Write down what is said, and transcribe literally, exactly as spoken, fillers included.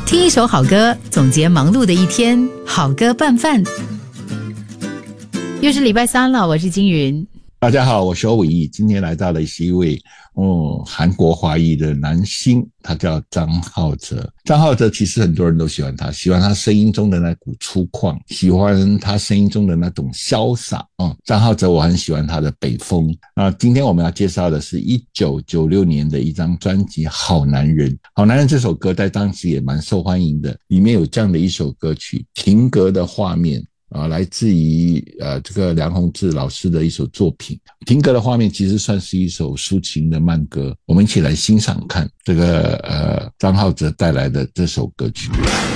听一首好歌，总结忙碌的一天，好歌拌饭。又是礼拜三了，我是金云。 大家好，我是欧伟毅，今天来到的是一位哦韩国华裔的男星，他叫张浩哲。张浩哲其实很多人都喜欢他，喜欢他声音中的那股粗犷，喜欢他声音中的那种潇洒。嗯，张浩哲我很喜欢他的北风。那今天我们要介绍的是一九九六年的一张专辑《好男人》。《好男人》这首歌在当时也蛮受欢迎的，里面有这样的一首歌曲，停格的画面。啊，来自于呃这个梁鸿志老师的一首作品。停格的画面其实算是一首抒情的慢歌，我们一起来欣赏看这个呃张浩哲带来的这首歌曲。